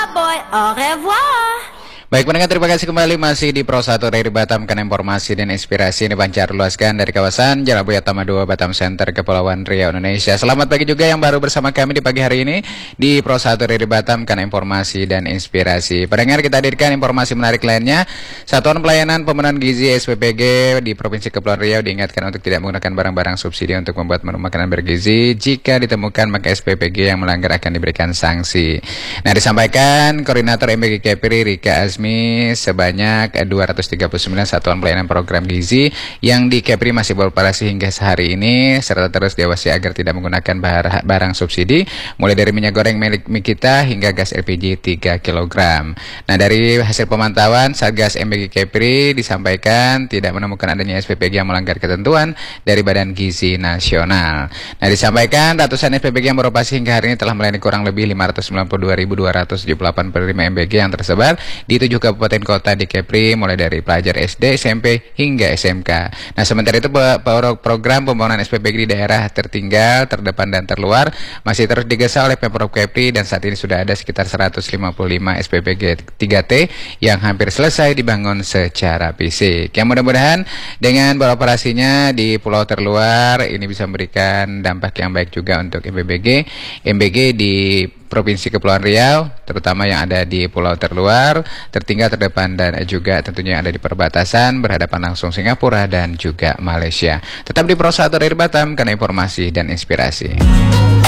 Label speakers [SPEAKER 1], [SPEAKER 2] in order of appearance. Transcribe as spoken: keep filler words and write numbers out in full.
[SPEAKER 1] Boy, au revoir.
[SPEAKER 2] Baik pendengar, terima kasih kembali masih di Pro satu dari Batam, kan informasi dan inspirasi ini pancar luaskan dari kawasan Jalan Buya Tama dua Batam Center, Kepulauan Riau, Indonesia. Selamat pagi juga yang baru bersama kami di pagi hari ini di Pro satu dari Batam, kan informasi dan inspirasi. Pendengar, kita hadirkan informasi menarik lainnya. Satuan Pelayanan Pemenuhan Gizi S P P G di Provinsi Kepulauan Riau diingatkan untuk tidak menggunakan barang-barang subsidi untuk membuat menu makanan bergizi. Jika ditemukan maka S P P G yang melanggar akan diberikan sanksi. Nah, disampaikan Koordinator M B G Kepri Rika Azmi sebanyak dua ratus tiga puluh sembilan satuan pelayanan program gizi yang di Kepri masih beroperasi hingga sehari ini, serta terus diawasi agar tidak menggunakan barang subsidi mulai dari minyak goreng milik kita hingga gas L P G tiga kilogram. Nah, dari hasil pemantauan Satgas M B G Kepri disampaikan tidak menemukan adanya S P P G yang melanggar ketentuan dari Badan Gizi Nasional. Nah, disampaikan ratusan S P P G yang beroperasi hingga hari ini telah melayani kurang lebih lima ratus sembilan puluh dua ribu dua ratus tujuh puluh delapan penerima M B G yang tersebar di tujuh kabupaten kota di Kepri, mulai dari pelajar S D, S M P hingga S M K. Nah, sementara itu program pembangunan S P P G di daerah tertinggal, terdepan dan terluar masih terus digesa oleh Pemprov Kepri, dan saat ini sudah ada sekitar seratus lima puluh lima S P P G tiga T yang hampir selesai dibangun secara fisik. Yang mudah-mudahan dengan beroperasinya di pulau terluar ini bisa memberikan dampak yang baik juga untuk M B G M B G di Provinsi Kepulauan Riau, terutama yang ada di pulau terluar, tertinggal, terdepan, dan juga tentunya yang ada di perbatasan berhadapan langsung Singapura dan juga Malaysia. Tetap di Pro satu dari Batam karena informasi dan inspirasi.